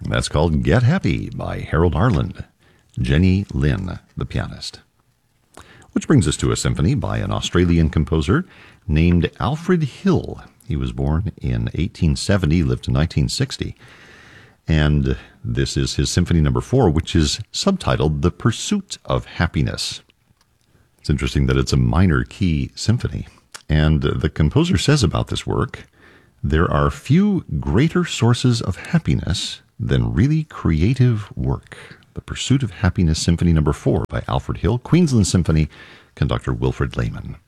That's called Get Happy by Harold Arlen. Jenny Lin, the pianist. Which brings us to a symphony by an Australian composer named Alfred Hill. He was born in 1870, lived to 1960. And this is his Symphony No. 4, which is subtitled The Pursuit of Happiness. It's interesting that it's a minor key symphony. And the composer says about this work, there are few greater sources of happiness than really creative work. The Pursuit of Happiness Symphony No. 4 by Alfred Hill, Queensland Symphony, conductor Wilfred Lehman.